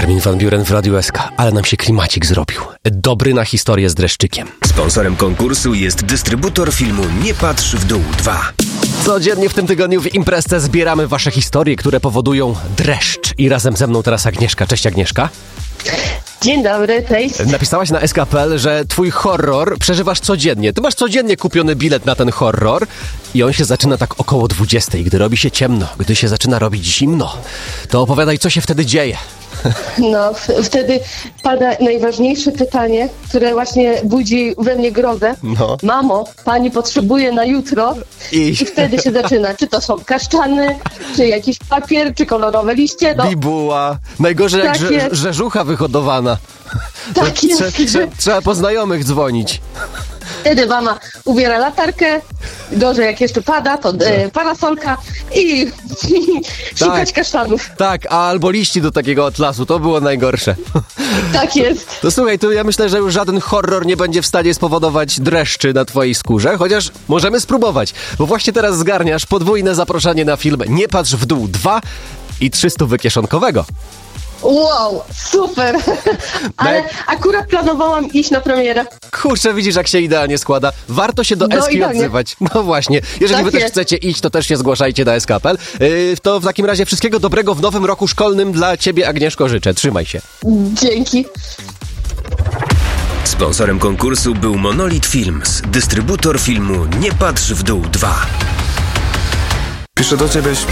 Armin van Buuren w Radiu SK, ale nam się klimacik zrobił. Dobry na historię z dreszczykiem. Sponsorem konkursu jest dystrybutor filmu Nie patrz w dół 2. Codziennie w tym tygodniu w Imprezce zbieramy wasze historie, które powodują dreszcz. I razem ze mną teraz Agnieszka. Cześć Agnieszka. Dzień dobry, cześć. Napisałaś na SK.pl, że twój horror przeżywasz codziennie. Ty masz codziennie kupiony bilet na ten horror i on się zaczyna tak około 20, gdy robi się ciemno, gdy się zaczyna robić zimno. To opowiadaj, co się wtedy dzieje. No, wtedy pada najważniejsze pytanie, które właśnie budzi we mnie grozę. No. Mamo, pani potrzebuje na jutro. I wtedy się zaczyna, czy to są kasztany, czy jakiś papier, czy kolorowe liście. No, Bibuła. Najgorzej jak Tak jest. rzeżucha wyhodowana. tak jest. Trzeba po znajomych dzwonić. Wtedy mama ubiera latarkę, gorzej jak jeszcze pada, to parasolka i szukać kasztanów. Tak, albo liści do takiego atlasu, to było najgorsze. Tak jest. To słuchaj, to ja myślę, że już żaden horror nie będzie w stanie spowodować dreszczy na twojej skórze, chociaż możemy spróbować, bo właśnie teraz zgarniasz podwójne zaproszenie na film Nie patrz w dół 2 i 300 kieszonkowego. Wow, super. Ale akurat planowałam iść na premierę. Kurczę, widzisz, jak się idealnie składa. Warto się do Eski idealnie. odzywać. No właśnie, jeżeli Tak wy też jest. chcecie iść, to też się zgłaszajcie na SK.pl. To w takim razie wszystkiego dobrego w nowym roku szkolnym dla ciebie, Agnieszko, życzę. Trzymaj się. Dzięki. Sponsorem konkursu był Monolith Films, dystrybutor filmu Nie patrz w dół 2. Piszę do ciebie